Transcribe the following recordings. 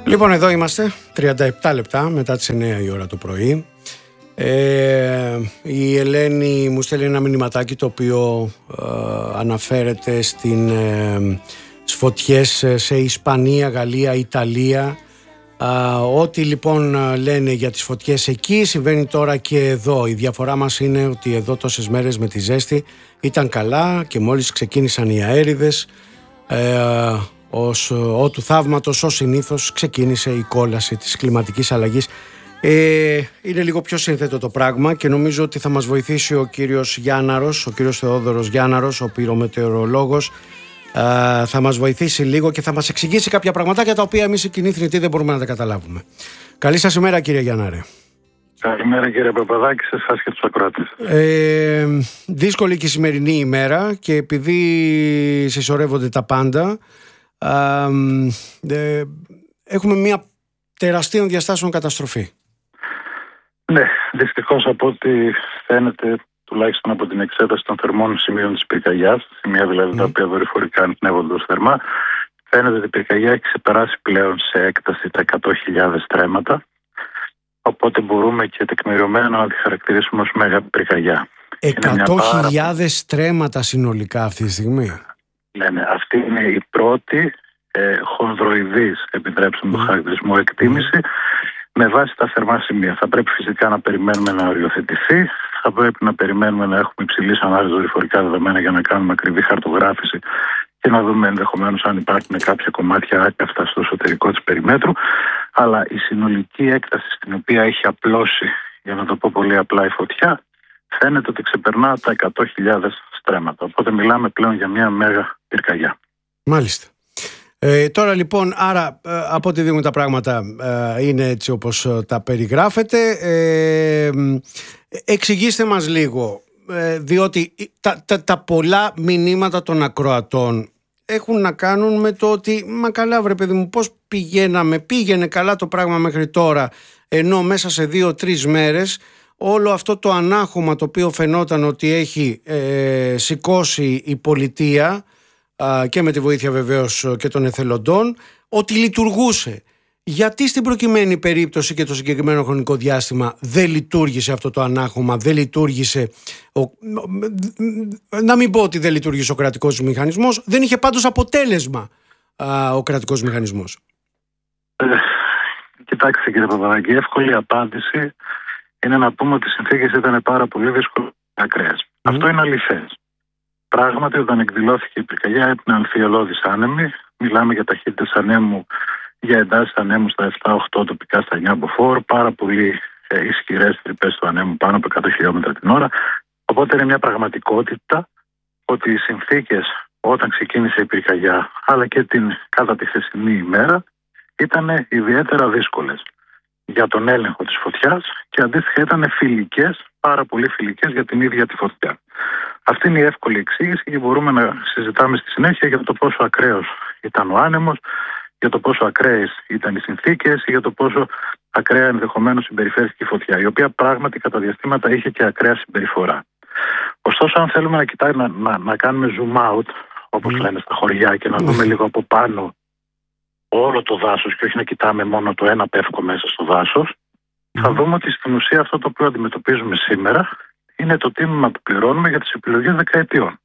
Λοιπόν, εδώ είμαστε 37 λεπτά μετά τις 9 η ώρα το πρωί. Η Ελένη μου στέλνει ένα μηνυματάκι το οποίο αναφέρεται στις φωτιές σε Ισπανία, Γαλλία, Ιταλία. Ό,τι λοιπόν λένε για τις φωτιές εκεί συμβαίνει τώρα και εδώ. Η διαφορά μας είναι ότι εδώ τόσες μέρες με τη ζέστη ήταν καλά και μόλις ξεκίνησαν οι αέριδες, ο του θαύματος, ως συνήθως, ξεκίνησε η κόλαση της κλιματικής αλλαγής. Είναι λίγο πιο σύνθετο το πράγμα και νομίζω ότι θα μας βοηθήσει ο κύριος Γιάνναρος, ο κύριος Θεόδωρος Γιάνναρος, ο πυρομετεωρολόγος. Θα μας βοηθήσει λίγο και θα μας εξηγήσει κάποια πραγματάκια τα οποία εμείς οι κοινοί θνητοί δεν μπορούμε να τα καταλάβουμε. Καλή σας ημέρα, κύριε Γιάνναρε. Καλημέρα, κύριε Παπαδάκη, σε εσάς και τους ακροατές. Δύσκολη και η σημερινή ημέρα και επειδή συσσωρεύονται τα πάντα, έχουμε μια τεραστίων διαστάσεων καταστροφή. Ναι, δυστυχώς από ό,τι φαίνεται, τουλάχιστον από την εξέταση των θερμών σημείων της πυρκαγιάς, σημεία δηλαδή τα οποία δορυφορικά ανοιχνεύονται ως θερμά, φαίνεται ότι η πυρκαγιά έχει ξεπεράσει πλέον σε έκταση τα 100.000 στρέμματα. Οπότε μπορούμε και τεκμηριωμένα να τη χαρακτηρίσουμε ως μέγα πυρκαγιά. 100.000 στρέμματα συνολικά αυτή τη στιγμή. Ναι, αυτή είναι η πρώτη χονδροειδής, επιτρέψτε τον χαρακτηρισμό, εκτίμηση με βάση τα θερμά σημεία. Θα πρέπει φυσικά να περιμένουμε να οριοθετηθεί, θα πρέπει να περιμένουμε να έχουμε υψηλής ανάλυσης δορυφορικά δεδομένα για να κάνουμε ακριβή χαρτογράφηση και να δούμε ενδεχομένως αν υπάρχουν κάποια κομμάτια άκαυτα στο εσωτερικό της περιμέτρου. Αλλά η συνολική έκταση στην οποία έχει απλώσει, για να το πω πολύ απλά, η φωτιά, φαίνεται ότι ξεπερνά τα 100.000 στρέμματα. Οπότε μιλάμε πλέον για μια μέγα πυρκαγιά. Μάλιστα. Τώρα λοιπόν, άρα από ό,τι δίνουν τα πράγματα είναι έτσι όπως τα περιγράφετε. Εξηγήστε μας λίγο, διότι τα πολλά μηνύματα των ακροατών έχουν να κάνουν με το ότι μα καλά βρε παιδί μου, πώς πήγαινε καλά το πράγμα μέχρι τώρα, ενώ μέσα σε 2-3 μέρες όλο αυτό το ανάχωμα το οποίο φαινόταν ότι έχει σηκώσει η πολιτεία και με τη βοήθεια βεβαίως και των εθελοντών, ότι λειτουργούσε. Γιατί στην προκειμένη περίπτωση και το συγκεκριμένο χρονικό διάστημα δεν λειτουργήσε αυτό το ανάχωμα, δεν λειτουργήσε, να μην πω ότι δεν λειτουργήσε ο κρατικός μηχανισμός, δεν είχε πάντως αποτέλεσμα ο κρατικός μηχανισμός. Κοιτάξτε, κύριε Παπαδάκη, η εύκολη απάντηση είναι να πούμε ότι οι συνθήκες ήταν πάρα πολύ δύσκολες και ακραίες. Αυτό είναι αληθές. Πράγματι, όταν εκδηλώθηκε η πυρκαγιά, έπαιρνε αμφιελώδης άνεμοι. Μιλάμε για ταχύτητες ανέμου, για εντάσεις ανέμου στα 7-8, τοπικά στα 9 μποφόρ, πάρα πολύ ισχυρές τρυπές του ανέμου, πάνω από 100 χιλιόμετρα την ώρα. Οπότε είναι μια πραγματικότητα ότι οι συνθήκες όταν ξεκίνησε η πυρκαγιά, αλλά και κατά τη χθεσινή ημέρα, ήταν ιδιαίτερα δύσκολες για τον έλεγχο της φωτιάς και αντίστοιχα ήταν φιλικές, πάρα πολύ φιλικές για την ίδια τη φωτιά. Αυτή είναι η εύκολη εξήγηση και μπορούμε να συζητάμε στη συνέχεια για το πόσο ακραίος ήταν ο άνεμος, για το πόσο ακραίες ήταν οι συνθήκες ή για το πόσο ακραία ενδεχομένως συμπεριφέρθηκε η φωτιά, η οποία πράγματι κατά διαστήματα είχε και ακραία συμπεριφορά. Ωστόσο, αν θέλουμε να κάνουμε zoom out, όπως λένε στα χωριά, και να δούμε λίγο από πάνω όλο το δάσος και όχι να κοιτάμε μόνο το ένα πεύκο μέσα στο δάσος, θα δούμε ότι στην ουσία αυτό το οποίο αντιμετωπίζουμε σήμερα είναι το τίμημα που πληρώνουμε για τις επιλογές δεκαετιών.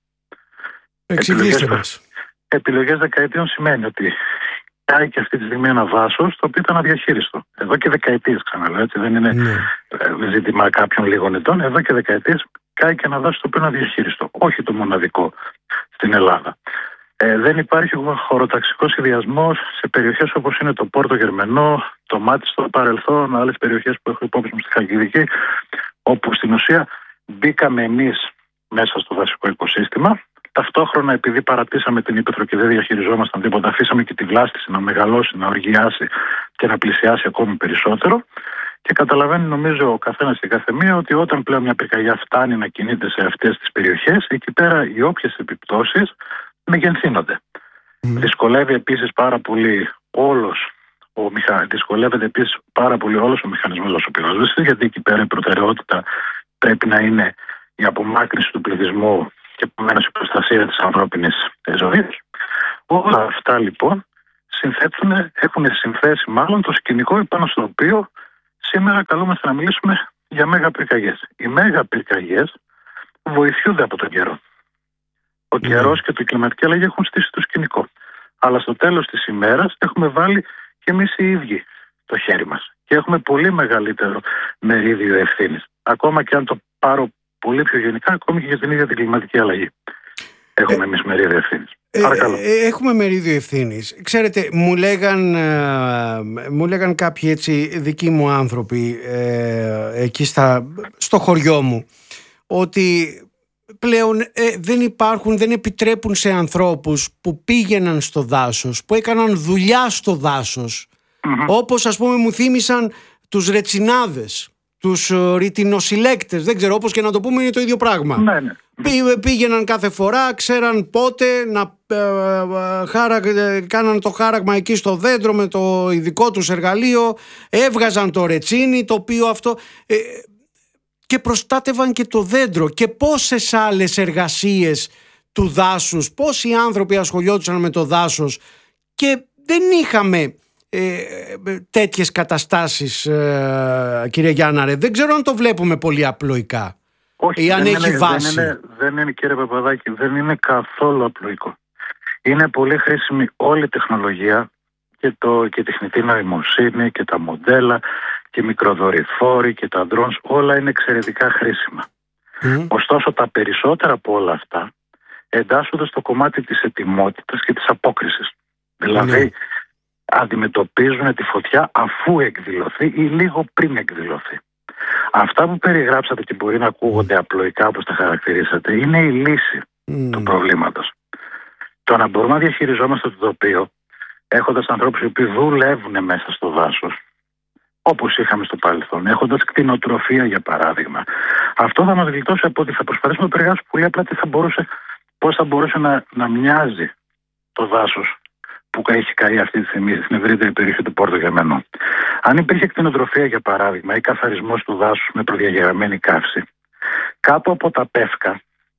Εξηγήστε μας. Επιλογές δεκαετιών σημαίνει ότι κάει και αυτή τη στιγμή ένα δάσος το οποίο ήταν αδιαχείριστο. Εδώ και δεκαετίες, ξαναλέω, έτσι, δεν είναι ζήτημα κάποιων λίγων ετών. Εδώ και δεκαετίες κάει και ένα δάσος το οποίο είναι αδιαχείριστο. Όχι το μοναδικό στην Ελλάδα. Δεν υπάρχει χωροταξικός σχεδιασμός σε περιοχές όπως είναι το Πόρτο Γερμενό, το Μάτι στο παρελθόν, άλλες περιοχές που έχω υπόψη μου στη Χαλκιδική, όπου στην ουσία μπήκαμε εμείς μέσα στο δασικό οικοσύστημα. Ταυτόχρονα, επειδή παρατήσαμε την ύπαιθρο και δεν διαχειριζόμασταν τίποτα, αφήσαμε και τη βλάστηση να μεγαλώσει, να οργιάσει και να πλησιάσει ακόμη περισσότερο. Και καταλαβαίνει, νομίζω, ο καθένας και η καθεμία ότι όταν πλέον μια πυρκαγιά φτάνει να κινείται σε αυτές τις περιοχές, εκεί πέρα οι όποιες επιπτώσεις μεγενθύνονται. Δυσκολεύεται επίσης πάρα πολύ όλος ο μηχανισμός δασοπυρόσβεσης, γιατί εκεί πέρα η προτεραιότητα πρέπει να είναι η απομάκρυνση του πληθυσμού και επομένως η προστασία της ανθρώπινης ζωής. Όλα αυτά λοιπόν έχουν συνθέσει μάλλον το σκηνικό επάνω στο οποίο σήμερα καλούμαστε να μιλήσουμε για μέγα-πυρκαγιές. Οι μέγα-πυρκαγιές βοηθούνται από τον καιρό. Ο καιρός και η κλιματική αλλαγή έχουν στήσει το σκηνικό. Αλλά στο τέλος της ημέρας έχουμε βάλει και εμείς οι ίδιοι το χέρι μας. Και έχουμε πολύ μεγαλύτερο μερίδιο ευθύνης. Ακόμα και αν το πάρω πολύ πιο γενικά, ακόμη και για την ίδια την κλιματική αλλαγή. Έχουμε εμείς μερίδιο ευθύνης. Έχουμε μερίδιο ευθύνης. Ξέρετε, μου λέγαν κάποιοι έτσι δικοί μου άνθρωποι εκεί στο χωριό μου ότι πλέον δεν επιτρέπουν σε ανθρώπους που πήγαιναν στο δάσος, που έκαναν δουλειά στο δάσος, όπως ας πούμε μου θύμισαν τους ρετσινάδες, τους ρητινοσυλλέκτες, δεν ξέρω, όπως και να το πούμε είναι το ίδιο πράγμα. Ναι. Πήγαιναν κάθε φορά, ξέραν πότε κάναν το χάραγμα εκεί στο δέντρο με το ειδικό τους εργαλείο, έβγαζαν το ρετσίνι, το οποίο αυτό και προστάτευαν και το δέντρο. Και πόσες άλλες εργασίες του δάσους, πόσοι άνθρωποι ασχολιόντουσαν με το δάσος και δεν είχαμε τέτοιες καταστάσεις, κύριε Γιάνναρε. Δεν ξέρω αν το βλέπουμε πολύ απλοϊκά. Όχι, ή αν έχει βάση. Δεν είναι, κύριε Παπαδάκη, δεν είναι καθόλου απλοϊκό. Είναι πολύ χρήσιμη όλη η τεχνολογία και η τεχνητή νοημοσύνη και τα μοντέλα και οι μικροδορυφόροι και τα drones, όλα είναι εξαιρετικά χρήσιμα. Ωστόσο τα περισσότερα από όλα αυτά εντάσσονται στο κομμάτι της ετοιμότητας και της απόκρισης. Δηλαδή αντιμετωπίζουν τη φωτιά αφού εκδηλωθεί ή λίγο πριν εκδηλωθεί. Αυτά που περιγράψατε και μπορεί να ακούγονται απλοϊκά όπως τα χαρακτηρίσατε είναι η λύση του προβλήματος. Το να μπορούμε να διαχειριζόμαστε το τοπίο έχοντας ανθρώπους οι οποίοι δουλεύουν μέσα στο δάσος, όπως είχαμε στο παρελθόν, έχοντας κτηνοτροφία για παράδειγμα, αυτό θα μας γλιτώσει από ότι θα προσπαθήσουμε να περιγράψουμε πολύ απλά πώς θα μπορούσε να μοιάζει το δάσος που έχει καεί αυτή τη στιγμή στην ευρύτερη περιοχή του Πόρτο Γεμενού. Αν υπήρχε κτηνοτροφία για παράδειγμα ή καθαρισμός του δάσους με προδιαγεγραμμένη καύση, κάτω από τα πεύκα,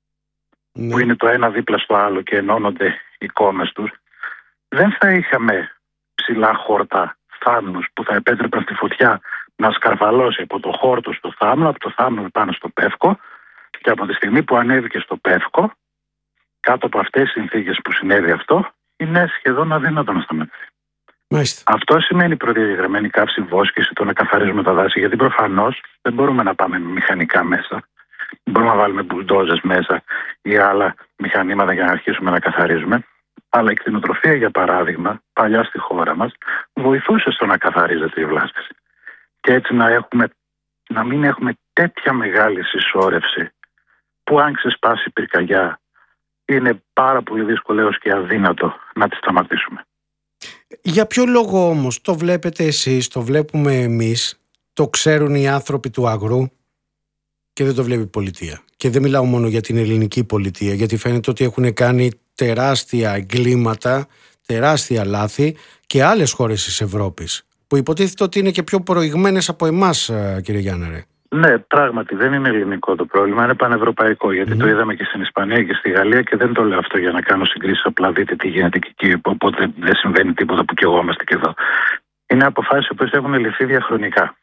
που είναι το ένα δίπλα στο άλλο και ενώνονται οι κόμμες τους, δεν θα είχαμε ψηλά χόρτα θάμνους που θα επέτρεπαν στη φωτιά να σκαρβαλώσει από το χόρτο στο θάμνο, από το θάμνο πάνω στο πεύκο, και από τη στιγμή που ανέβηκε στο πεύκο, κάτω από αυτές τις συνθήκες που συνέβη αυτό, είναι σχεδόν αδύνατο να σταματήσει. Αυτό σημαίνει προδιαγεγραμμένη καύση, βόσκηση, το να καθαρίζουμε τα δάση, γιατί προφανώς δεν μπορούμε να πάμε με μηχανικά μέσα. Δεν μπορούμε να βάλουμε μπουλντόζες μέσα ή άλλα μηχανήματα για να αρχίσουμε να καθαρίζουμε. Αλλά η κτηνοτροφία, για παράδειγμα, παλιά στη χώρα μας, βοηθούσε στο να καθαρίζεται η βλάστηση. Και έτσι να μην έχουμε τέτοια μεγάλη συσσόρευση που αν ξεσπάσει η πυρκαγιά είναι πάρα πολύ δύσκολο έως και αδύνατο να τη σταματήσουμε. Για ποιο λόγο όμως το βλέπετε εσείς, το βλέπουμε εμείς, το ξέρουν οι άνθρωποι του αγρού και δεν το βλέπει η πολιτεία? Και δεν μιλάω μόνο για την ελληνική πολιτεία, γιατί φαίνεται ότι έχουν κάνει τεράστια εγκλήματα, τεράστια λάθη και άλλες χώρες της Ευρώπης, που υποτίθεται ότι είναι και πιο προηγμένες από εμάς, κύριε Γιάνναρε. Ναι, πράγματι δεν είναι ελληνικό το πρόβλημα, είναι πανευρωπαϊκό, γιατί το είδαμε και στην Ισπανία και στη Γαλλία, και δεν το λέω αυτό για να κάνω συγκρίσεις, απλά δείτε τι γίνεται και εκεί, οπότε δεν συμβαίνει τίποτα που κι εγώ είμαστε και εδώ. Είναι αποφάσεις που έχουν ληφθεί διαχρονικά.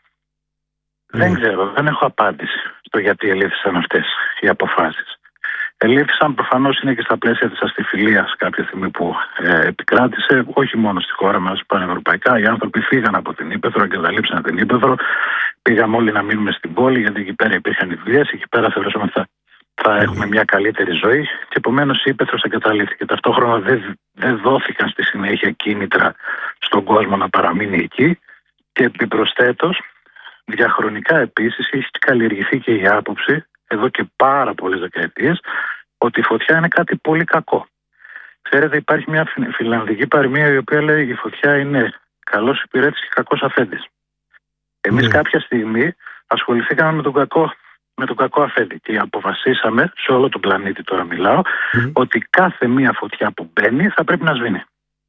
Δεν ξέρω, δεν έχω απάντηση στο γιατί ελήφθησαν αυτές οι αποφάσεις. Ελήφθησαν, προφανώς είναι και στα πλαίσια της αστιφιλίας κάποια στιγμή που επικράτησε, όχι μόνο στη χώρα μας, πανευρωπαϊκά. Οι άνθρωποι φύγαν από την Ύπαιθρο, εγκαταλείψαν την Ύπαιθρο. Πήγαμε όλοι να μείνουμε στην πόλη, γιατί εκεί πέρα υπήρχαν οι δουλειές, εκεί πέρα θεωρούσαμε ότι θα έχουμε μια καλύτερη ζωή. Και επομένως η Ύπαιθρος εγκαταλείφθηκε. Ταυτόχρονα δεν δόθηκαν στη συνέχεια κίνητρα στον κόσμο να παραμείνει εκεί. Και επιπροσθέτως, διαχρονικά επίσης, έχει καλλιεργηθεί και η άποψη, εδώ και πάρα πολλές δεκαετίες, ότι η φωτιά είναι κάτι πολύ κακό. Ξέρετε, υπάρχει μια φιλανδική παροιμία η οποία λέει: η φωτιά είναι καλός υπηρέτης και κακός αφέντης. Εμείς κάποια στιγμή ασχοληθήκαμε με τον κακό αφέντη και αποφασίσαμε, σε όλο τον πλανήτη τώρα μιλάω, ότι κάθε μία φωτιά που μπαίνει θα πρέπει να σβήνει.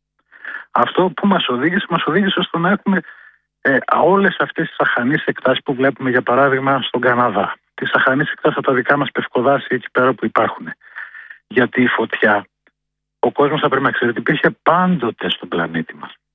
Αυτό που μας οδήγησε στο να έχουμε όλες αυτές τις αχανείς εκτάσεις που βλέπουμε, για παράδειγμα στον Καναδά. Τις αχανείς εκτάσεις από τα δικά μας πευκοδάση εκεί πέρα που υπάρχουν. Γιατί η φωτιά, ο κόσμος θα πρέπει να ξέρει ότι υπήρχε πάντοτε στον πλανήτη μας.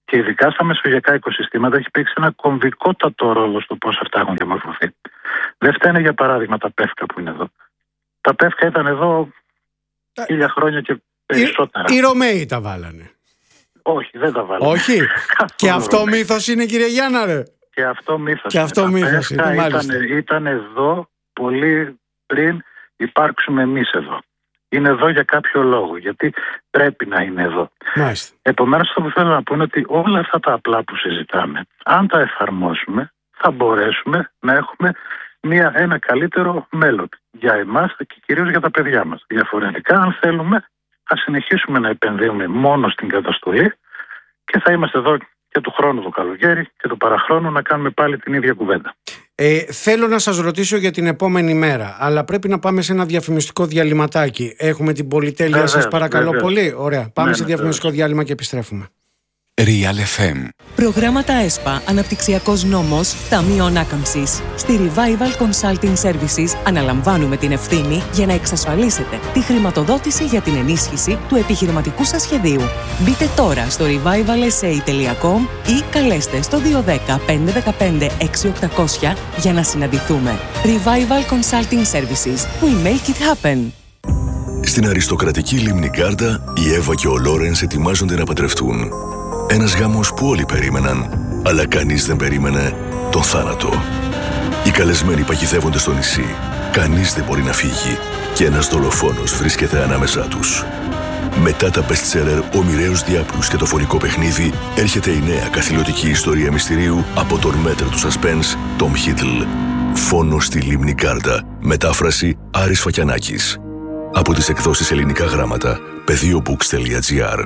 Και ειδικά στα μεσογειακά οικοσυστήματα έχει παίξει ένα κομβικότατο ρόλο στο πώς αυτά έχουν διαμορφωθεί. Δεν φταίνε για παράδειγμα τα πεύκα που είναι εδώ. Τα πεύκα ήταν εδώ 1000 χρόνια και περισσότερα. Οι Ρωμαίοι τα βάλανε. Όχι, δεν τα βάλανε. Όχι. Και αυτό μύθος είναι, κύριε Γιάννα, ρε. Και αυτό μύθος. Και αυτό μύθος είναι, μάλιστα. Ήταν εδώ πολύ πριν υπάρξουμε εμείς εδώ. Είναι εδώ για κάποιο λόγο, γιατί πρέπει να είναι εδώ. Επομένως, αυτό που θέλω να πω είναι ότι όλα αυτά τα απλά που συζητάμε, αν τα εφαρμόσουμε, θα μπορέσουμε να έχουμε ένα καλύτερο μέλλον για εμάς και κυρίως για τα παιδιά μας. Διαφορετικά, αν θέλουμε, θα συνεχίσουμε να επενδύουμε μόνο στην καταστολή και θα είμαστε εδώ και του χρόνου το καλοκαίρι και του παραχρόνου να κάνουμε πάλι την ίδια κουβέντα. Θέλω να σας ρωτήσω για την επόμενη μέρα, αλλά πρέπει να πάμε σε ένα διαφημιστικό διαλυματάκι. Έχουμε την πολυτέλεια, σας παρακαλώ πολύ. Ωραία, πάμε σε διαφημιστικό διάλειμμα και επιστρέφουμε. Real FM. Προγράμματα ΕΣΠΑ, Αναπτυξιακός Νόμος, Ταμείο Ανάκαμψης. Στη Revival Consulting Services αναλαμβάνουμε την ευθύνη για να εξασφαλίσετε τη χρηματοδότηση για την ενίσχυση του επιχειρηματικού σας σχεδίου. Μπείτε τώρα στο revivalsa.com ή καλέστε στο 210 515 6800 για να συναντηθούμε. Revival Consulting Services. We make it happen. Στην αριστοκρατική λίμνη Γκάρντα, η Εύα και ο Λόρενς ετοιμάζονται να παντρευτούν. Ένας γάμος που όλοι περίμεναν, αλλά κανείς δεν περίμενε τον θάνατο. Οι καλεσμένοι παγιδεύονται στο νησί. Κανείς δεν μπορεί να φύγει και ένας δολοφόνος βρίσκεται ανάμεσά τους. Μετά τα best-seller «Ο μοιραίος διάπλους» και το φωνικό παιχνίδι, έρχεται η νέα καθηλωτική ιστορία μυστηρίου από τον μέτρο του suspense Tom Hiddle. Φόνος στη λίμνη Γκάρντα. Μετάφραση Άρης Φακιανάκης. Από τις εκδόσεις Ελληνικά Γράμματα, πεδίobooks.gr.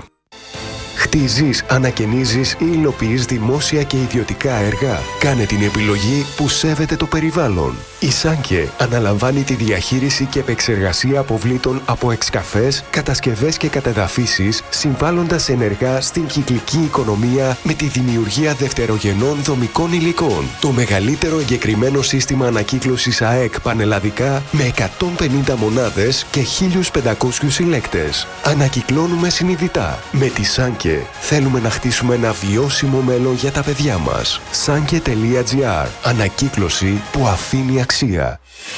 Χτίζεις, ανακαινίζεις ή υλοποιείς δημόσια και ιδιωτικά έργα. Κάνε την επιλογή που σέβεται το περιβάλλον. Η Σάνκε αναλαμβάνει τη διαχείριση και επεξεργασία αποβλήτων από εξκαφές, κατασκευές και κατεδαφίσεις, συμβάλλοντας ενεργά στην κυκλική οικονομία με τη δημιουργία δευτερογενών δομικών υλικών. Το μεγαλύτερο εγκεκριμένο σύστημα ανακύκλωσης ΑΕΚ πανελλαδικά με 150 μονάδες και 1.500 συλλέκτες. Ανακυκλώνουμε συνειδητά. Με τη Σάνκε θέλουμε να χτίσουμε ένα βιώσιμο μέλλον για τα παιδιά μας. Sanke.gr. Ανακύκλωση που αφήνει αξία.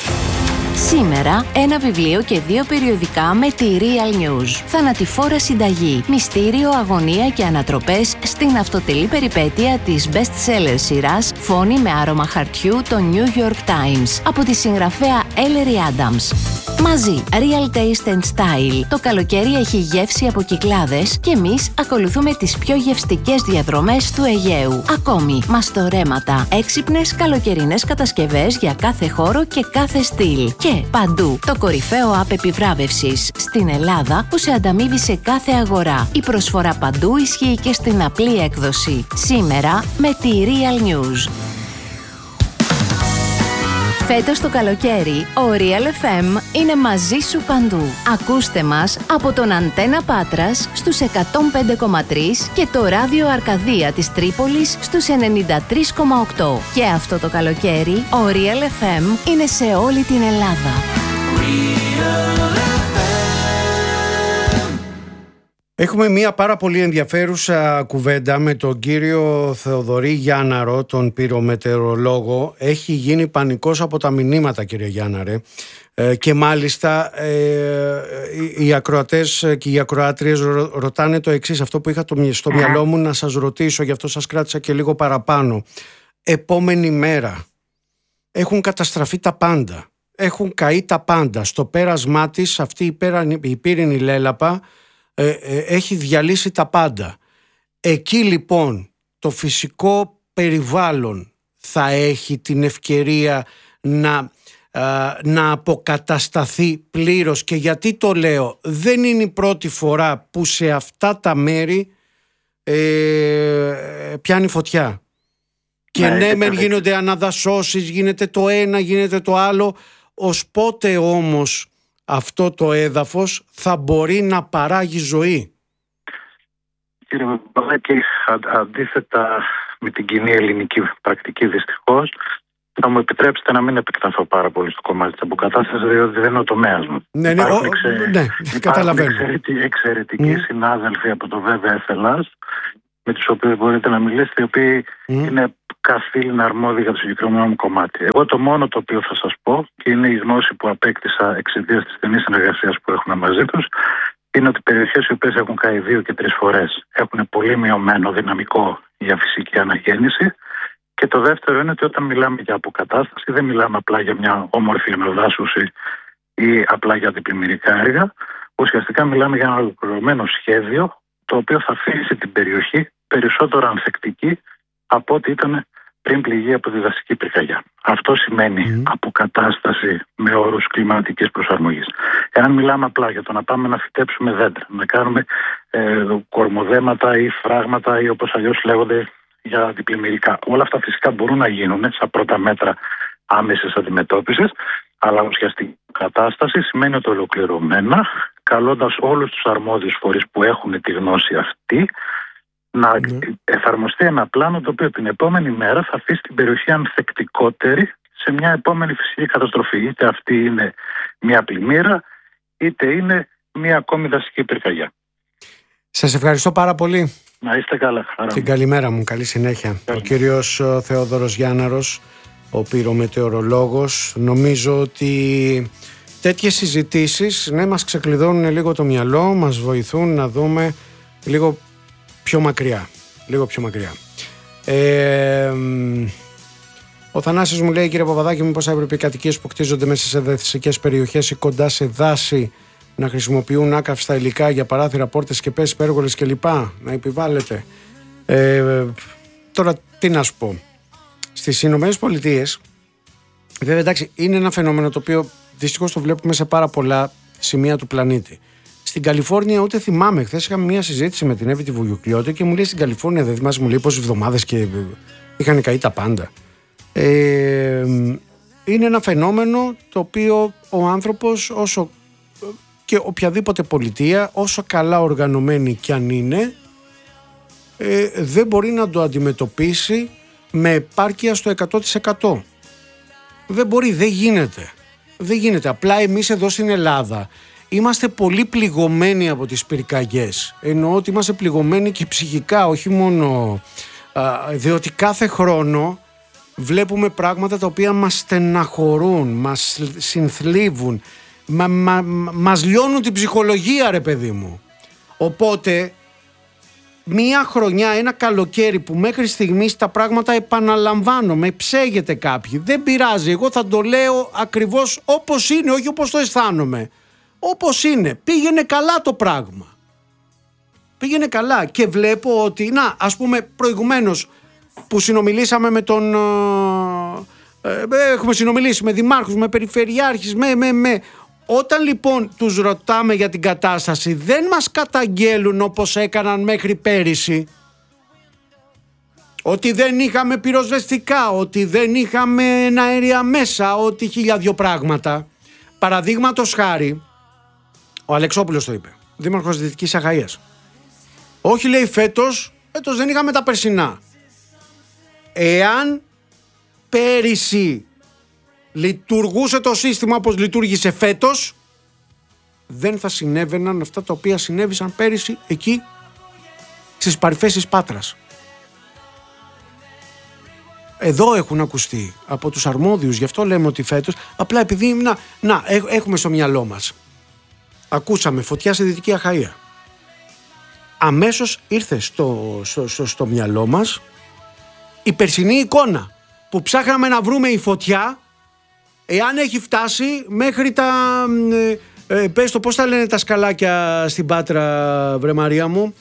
Σήμερα, ένα βιβλίο και 2 περιοδικά με τη Real News. Θανατηφόρα συνταγή, μυστήριο, αγωνία και ανατροπές στην αυτοτελή περιπέτεια της best-seller σειράς «Φόνοι με άρωμα χαρτιού» το New York Times από τη συγγραφέα Ellery Adams. Μαζί, Real Taste and Style. Το καλοκαίρι έχει γεύση από Κυκλάδες και εμείς ακολουθούμε τις πιο γευστικές διαδρομές του Αιγαίου. Ακόμη, μαστορέματα, έξυπνες καλοκαιρινές κατασκευές για κάθε χώρο και κάθε στυλ. Και παντού, το κορυφαίο app επιβράβευσης στην Ελλάδα που σε ανταμείβει σε κάθε αγορά. Η προσφορά παντού ισχύει και στην απλή έκδοση. Σήμερα με τη Real News. Φέτος το καλοκαίρι, ο Real FM είναι μαζί σου παντού. Ακούστε μας από τον Αντένα Πάτρας στους 105,3 και το ράδιο Αρκαδία της Τρίπολης στους 93,8. Και αυτό το καλοκαίρι, ο Real FM είναι σε όλη την Ελλάδα. Έχουμε μια πάρα πολύ ενδιαφέρουσα κουβέντα με τον κύριο Θεοδωρή Γιάνναρο, τον πυρομετεωρολόγο. Έχει γίνει πανικός από τα μηνύματα, κύριε Γιάνναρε. Και μάλιστα οι ακροατές και οι ακροάτριες ρωτάνε το εξής. Αυτό που είχα στο μυαλό μου να σας ρωτήσω, γι' αυτό σας κράτησα και λίγο παραπάνω. Επόμενη μέρα έχουν καταστραφεί τα πάντα. Έχουν καεί τα πάντα. Στο πέρασμά της αυτή η πύρινη λέλαπα έχει διαλύσει τα πάντα. Εκεί λοιπόν το φυσικό περιβάλλον θα έχει την ευκαιρία να αποκατασταθεί πλήρως. Και γιατί το λέω, δεν είναι η πρώτη φορά που σε αυτά τα μέρη πιάνει φωτιά. Και ναι μεν γίνονται αναδασώσεις, γίνεται το ένα, γίνεται το άλλο. Ως πότε όμως αυτό το έδαφος θα μπορεί να παράγει ζωή? Κύριε Μπαλάκη, αντίθετα με την κοινή ελληνική πρακτική, δυστυχώς, θα μου επιτρέψετε να μην επεκταθώ πάρα πολύ στο κομμάτι της αποκατάστασης, διότι δεν είναι ο τομέας μου. Ναι, καταλαβαίνω. Εξαιρετικοί συνάδελφοι από το ΒΒΕ Ελλάς με τους οποίους μπορείτε να μιλήσετε, οι οποίοι είναι καθήλυνα αρμόδιοι για το συγκεκριμένο μου κομμάτι. Εγώ το μόνο το οποίο θα σας πω, και είναι η γνώση που απέκτησα εξαιτίας της στενής συνεργασίας που έχουμε μαζί τους, είναι ότι περιοχές οι οποίες έχουν καεί 2 και 3 φορές έχουν πολύ μειωμένο δυναμικό για φυσική αναγέννηση. Και το δεύτερο είναι ότι όταν μιλάμε για αποκατάσταση, δεν μιλάμε απλά για μια όμορφη ενοδάσωση ή απλά για αντιπλημμυρικά έργα. Ουσιαστικά μιλάμε για ένα ολοκληρωμένο σχέδιο, το οποίο θα αφήσει την περιοχή περισσότερο ανθεκτική από ό,τι ήταν πριν πληγεί από τη δασική πυρκαγιά. Αυτό σημαίνει αποκατάσταση με όρους κλιματικής προσαρμογής. Εάν μιλάμε απλά για το να πάμε να φυτέψουμε δέντρα, να κάνουμε κορμοδέματα ή φράγματα ή όπως αλλιώς λέγονται για αντιπλημμυρικά, όλα αυτά φυσικά μπορούν να γίνουν σαν πρώτα μέτρα άμεσης αντιμετώπισης, αλλά ουσιαστική κατάσταση σημαίνει ότι ολοκληρωμένα, καλώντας όλους τους αρμόδιους φορείς που έχουν τη γνώση αυτή, να εφαρμοστεί ένα πλάνο το οποίο την επόμενη μέρα θα αφήσει την περιοχή ανθεκτικότερη σε μια επόμενη φυσική καταστροφή. Είτε αυτή είναι μια πλημμύρα, είτε είναι μια ακόμη δασική πυρκαγιά. Σας ευχαριστώ πάρα πολύ. Να είστε καλά. Την καλημέρα μου, καλή συνέχεια. Ο κύριος Θεόδωρος Γιάνναρος, ο πυρομετεωρολόγος. Νομίζω ότι τέτοιες συζητήσεις μας ξεκλειδώνουν λίγο το μυαλό, μας βοηθούν να δούμε λίγο πιο μακριά. Ο Θανάσης μου λέει: κύριε Παπαδάκη, μήπως έπρεπε οι κατοικίες που κτίζονται μέσα σε δασικές περιοχές ή κοντά σε δάση να χρησιμοποιούν άκαυστα υλικά για παράθυρα, πόρτες, σκεπές, πέργολες κλπ. Να επιβάλλεται. Τώρα τι να σου πω. Στις Ηνωμένες Πολιτείες, βέβαια εντάξει, είναι ένα φαινόμενο το οποίο δυστυχώς το βλέπουμε σε πάρα πολλά σημεία του πλανήτη. Στην Καλιφόρνια, ούτε θυμάμαι, χθες είχαμε μια συζήτηση με την Εύη τη Βουγιουκλιώτη και μου λέει: στην Καλιφόρνια, δεν θυμάσαι, μου λέει πόσες εβδομάδες και είχαν καεί τα πάντα. Είναι ένα φαινόμενο το οποίο ο άνθρωπος, όσο και οποιαδήποτε πολιτεία, όσο καλά οργανωμένη κι αν είναι, δεν μπορεί να το αντιμετωπίσει με επάρκεια στο 100%. Δεν μπορεί, δεν γίνεται. Απλά εμείς εδώ στην Ελλάδα είμαστε πολύ πληγωμένοι από τις πυρκαγιές. Εννοώ ότι είμαστε πληγωμένοι και ψυχικά, όχι μόνο διότι κάθε χρόνο βλέπουμε πράγματα τα οποία μας στεναχωρούν, μας συνθλίβουν, μας λιώνουν την ψυχολογία, ρε παιδί μου. Οπότε μία χρονιά, ένα καλοκαίρι που μέχρι στιγμής τα πράγματα, επαναλαμβάνω, με ψέγεται κάποιοι, δεν πειράζει, εγώ θα το λέω ακριβώς όπως είναι, όχι όπως το αισθάνομαι. Όπως είναι, πήγαινε καλά το πράγμα. Πήγαινε καλά και βλέπω ότι, να, ας πούμε προηγουμένως που συνομιλήσαμε με τον... έχουμε συνομιλήσει με δημάρχους, με περιφερειάρχες, Όταν λοιπόν τους ρωτάμε για την κατάσταση, δεν μας καταγγέλουν όπως έκαναν μέχρι πέρυσι. Ότι δεν είχαμε πυροσβεστικά, ότι δεν είχαμε αέρια μέσα, ότι 1002 πράγματα. Παραδείγματος χάρη, ο Αλεξόπουλος το είπε, δήμαρχος Δυτικής Αχαΐας. Όχι, λέει, φέτος δεν είχαμε τα περσινά. Εάν πέρυσι λειτουργούσε το σύστημα όπως λειτουργήσε φέτος, δεν θα συνέβαιναν αυτά τα οποία συνέβησαν πέρυσι εκεί στις παρυφές της Πάτρας. Εδώ έχουν ακουστεί από τους αρμόδιους, γι' αυτό λέμε ότι φέτος, απλά επειδή έχουμε στο μυαλό μας. Ακούσαμε φωτιά στη Δυτική Αχαΐα. Αμέσως ήρθε στο μυαλό μας η περσινή εικόνα που ψάχναμε να βρούμε η φωτιά, εάν έχει φτάσει μέχρι τα... πες το, πώς τα λένε τα σκαλάκια στην Πάτρα, βρε Μαρία μου.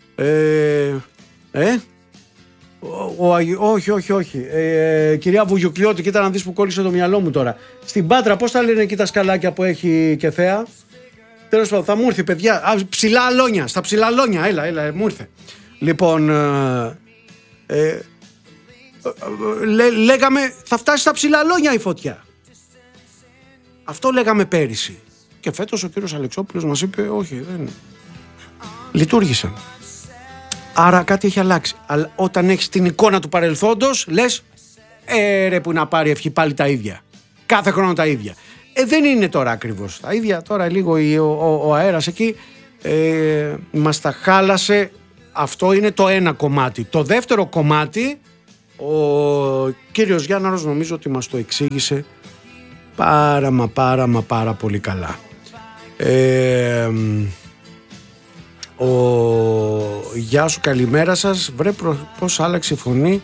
Όχι. Κυρία Βουγιουκλιώτη, κοίτα να δεις που κόλλησε το μυαλό μου τώρα. Στην Πάτρα πώς τα λένε εκεί τα σκαλάκια που έχει και θέα. Τέλος πάντων, θα μου ήρθε, παιδιά. Ψηλά αλόνια, στα ψηλά αλόνια. Έλα, μου ήρθε. Λοιπόν, λέγαμε θα φτάσει στα ψηλά αλόνια η φωτιά. Αυτό λέγαμε πέρυσι. Και φέτος ο κύριος Αλεξόπουλος μας είπε όχι, δεν λειτουργήσαν. Άρα κάτι έχει αλλάξει. Αλλά όταν έχεις την εικόνα του παρελθόντος, λες ρε που να πάρει ευχή πάλι τα ίδια. Κάθε χρόνο τα ίδια. Δεν είναι τώρα ακριβώς τα ίδια. Τώρα λίγο ο αέρας εκεί μας τα χάλασε Αυτό είναι το ένα κομμάτι. Το δεύτερο κομμάτι, ο κύριος Γιάνναρος νομίζω ότι μας το εξήγησε πάρα πολύ καλά. Γεια σου, καλημέρα σας. Βρε πως άλλαξε η φωνή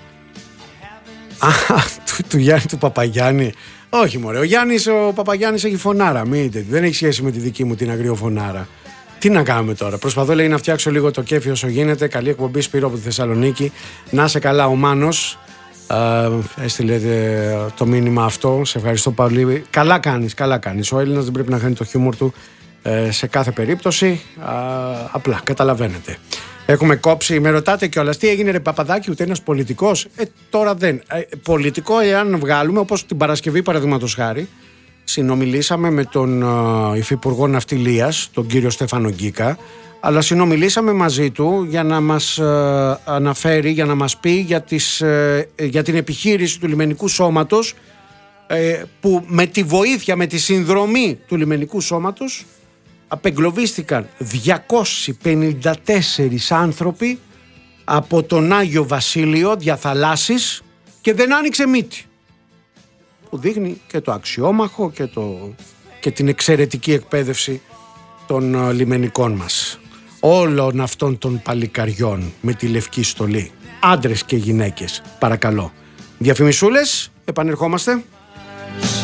του Γιάννη του Παπαγιάννη. Όχι μωρέ, ο Παπαγιάννης έχει φωνάρα, δεν έχει σχέση με τη δική μου την αγριοφωνάρα. Τι να κάνουμε τώρα, προσπαθώ λέει να φτιάξω λίγο το κέφι όσο γίνεται. Καλή εκπομπή, Σπύρο από τη Θεσσαλονίκη. Να είσαι καλά, ο Μάνος έστειλε το μήνυμα αυτό, σε ευχαριστώ πολύ. Καλά κάνεις, ο Έλληνας δεν πρέπει να χάνει το χιούμορ του σε κάθε περίπτωση, απλά καταλαβαίνετε. Έχουμε κόψει, με ρωτάτε κιόλας τι έγινε ρε Παπαδάκη, ούτε ένας πολιτικός. Τώρα δεν. Πολιτικό εάν βγάλουμε, όπως την Παρασκευή παραδείγματος χάρη, συνομιλήσαμε με τον Υφυπουργό Ναυτιλίας, τον κύριο Στέφανο Γκίκα, αλλά συνομιλήσαμε μαζί του για να μας αναφέρει, για να μας πει για την επιχείρηση του λιμενικού σώματος, που με τη βοήθεια, με τη συνδρομή του λιμενικού σώματος απεγκλωβίστηκαν 254 άνθρωποι από τον Άγιο Βασίλειο διαθαλάσσης και δεν άνοιξε μύτη, που δείχνει και το αξιόμαχο και την εξαιρετική εκπαίδευση των λιμενικών μας, όλων αυτών των παλικαριών με τη λευκή στολή, άντρες και γυναίκες. Παρακαλώ, διαφημισούλες, επανερχόμαστε.